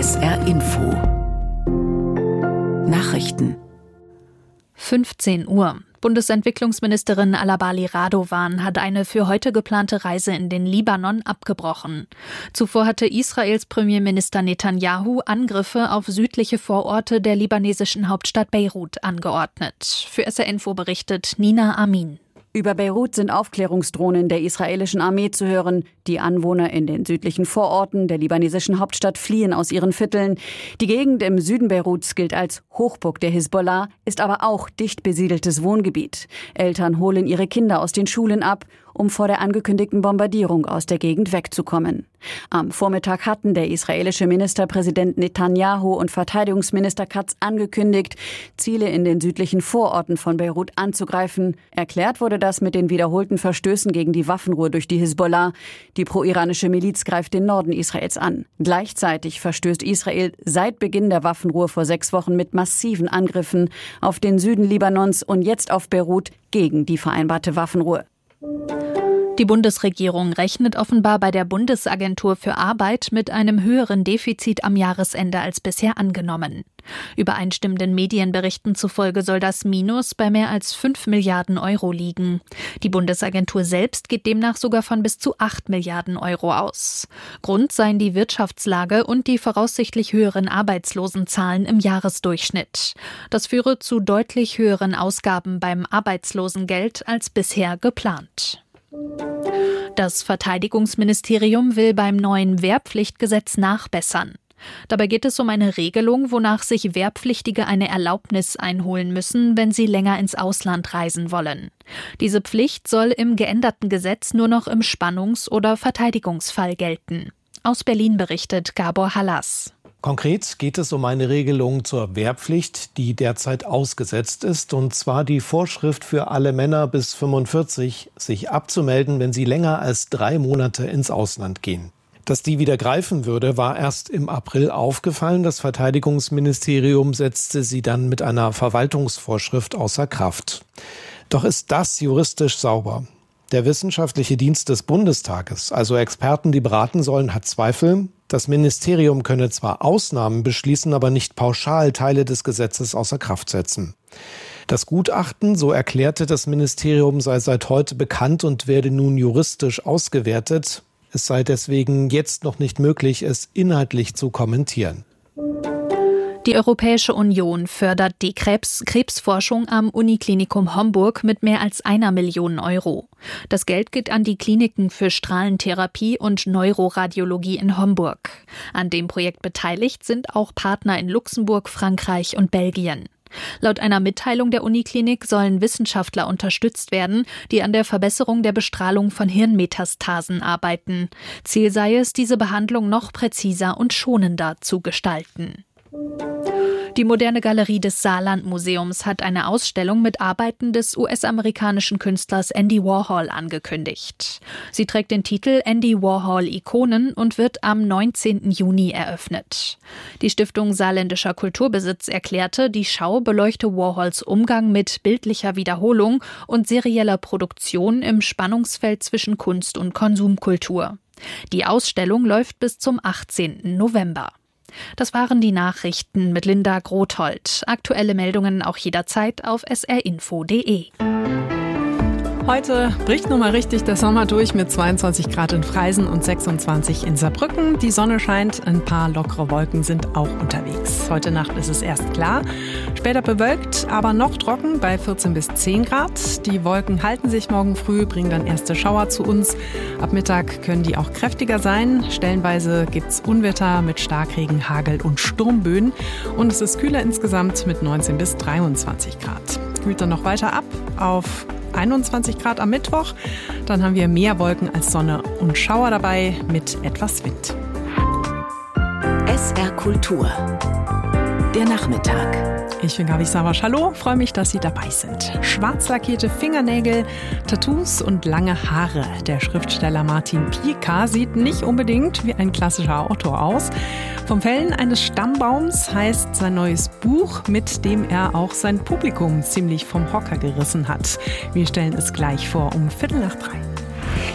SR Info Nachrichten 15 Uhr. Bundesentwicklungsministerin Alabali Radovan hat eine für heute geplante Reise in den Libanon abgebrochen. Zuvor hatte Israels Premierminister Netanyahu Angriffe auf südliche Vororte der libanesischen Hauptstadt Beirut angeordnet. Für SR Info berichtet Nina Amin. Über Beirut sind Aufklärungsdrohnen der israelischen Armee zu hören. Die Anwohner in den südlichen Vororten der libanesischen Hauptstadt fliehen aus ihren Vierteln. Die Gegend im Süden Beiruts gilt als Hochburg der Hisbollah, ist aber auch dicht besiedeltes Wohngebiet. Eltern holen ihre Kinder aus den Schulen ab, um vor der angekündigten Bombardierung aus der Gegend wegzukommen. Am Vormittag hatten der israelische Ministerpräsident Netanyahu und Verteidigungsminister Katz angekündigt, Ziele in den südlichen Vororten von Beirut anzugreifen. Erklärt wurde das mit den wiederholten Verstößen gegen die Waffenruhe durch die Hisbollah. Die pro-iranische Miliz greift den Norden Israels an. Gleichzeitig verstößt Israel seit Beginn der Waffenruhe vor 6 Wochen mit massiven Angriffen auf den Süden Libanons und jetzt auf Beirut gegen die vereinbarte Waffenruhe. Die Bundesregierung rechnet offenbar bei der Bundesagentur für Arbeit mit einem höheren Defizit am Jahresende als bisher angenommen. Übereinstimmenden Medienberichten zufolge soll das Minus bei mehr als 5 Milliarden Euro liegen. Die Bundesagentur selbst geht demnach sogar von bis zu 8 Milliarden Euro aus. Grund seien die Wirtschaftslage und die voraussichtlich höheren Arbeitslosenzahlen im Jahresdurchschnitt. Das führe zu deutlich höheren Ausgaben beim Arbeitslosengeld als bisher geplant. Das Verteidigungsministerium will beim neuen Wehrpflichtgesetz nachbessern. Dabei geht es um eine Regelung, wonach sich Wehrpflichtige eine Erlaubnis einholen müssen, wenn sie länger ins Ausland reisen wollen. Diese Pflicht soll im geänderten Gesetz nur noch im Spannungs- oder Verteidigungsfall gelten. Aus Berlin berichtet Gabor Hallas. Konkret geht es um eine Regelung zur Wehrpflicht, die derzeit ausgesetzt ist, und zwar die Vorschrift für alle Männer bis 45, sich abzumelden, wenn sie länger als 3 Monate ins Ausland gehen. Dass die wieder greifen würde, war erst im April aufgefallen. Das Verteidigungsministerium setzte sie dann mit einer Verwaltungsvorschrift außer Kraft. Doch ist das juristisch sauber? Der Wissenschaftliche Dienst des Bundestages, also Experten, die beraten sollen, hat Zweifel. Das Ministerium könne zwar Ausnahmen beschließen, aber nicht pauschal Teile des Gesetzes außer Kraft setzen. Das Gutachten, so erklärte das Ministerium, sei seit heute bekannt und werde nun juristisch ausgewertet. Es sei deswegen jetzt noch nicht möglich, es inhaltlich zu kommentieren. Die Europäische Union fördert die Krebsforschung am Uniklinikum Homburg mit mehr als 1 Million Euro. Das Geld geht an die Kliniken für Strahlentherapie und Neuroradiologie in Homburg. An dem Projekt beteiligt sind auch Partner in Luxemburg, Frankreich und Belgien. Laut einer Mitteilung der Uniklinik sollen Wissenschaftler unterstützt werden, die an der Verbesserung der Bestrahlung von Hirnmetastasen arbeiten. Ziel sei es, diese Behandlung noch präziser und schonender zu gestalten. Die Moderne Galerie des Saarland-Museums hat eine Ausstellung mit Arbeiten des US-amerikanischen Künstlers Andy Warhol angekündigt. Sie trägt den Titel Andy Warhol Ikonen und wird am 19. Juni eröffnet. Die Stiftung Saarländischer Kulturbesitz erklärte, die Schau beleuchte Warhols Umgang mit bildlicher Wiederholung und serieller Produktion im Spannungsfeld zwischen Kunst und Konsumkultur. Die Ausstellung läuft bis zum 18. November. Das waren die Nachrichten mit Linda Grothold. Aktuelle Meldungen auch jederzeit auf srinfo.de. Heute bricht nun mal richtig der Sommer durch mit 22 Grad in Freisen und 26 in Saarbrücken. Die Sonne scheint, ein paar lockere Wolken sind auch unterwegs. Heute Nacht ist es erst klar, später bewölkt, aber noch trocken bei 14 bis 10 Grad. Die Wolken halten sich morgen früh, bringen dann erste Schauer zu uns. Ab Mittag können die auch kräftiger sein. Stellenweise gibt's Unwetter mit Starkregen, Hagel und Sturmböen. Und es ist kühler insgesamt mit 19 bis 23 Grad. Kühlt dann noch weiter ab auf 21 Grad am Mittwoch. Dann haben wir mehr Wolken als Sonne und Schauer dabei mit etwas Wind. SR Kultur. Der Nachmittag. Ich bin Gabi Savasch. Hallo, freue mich, dass Sie dabei sind. Schwarz lackierte Fingernägel, Tattoos und lange Haare. Der Schriftsteller Martin Pieka sieht nicht unbedingt wie ein klassischer Autor aus. Vom Fällen eines Stammbaums heißt sein neues Buch, mit dem er auch sein Publikum ziemlich vom Hocker gerissen hat. Wir stellen es gleich vor um 14:45.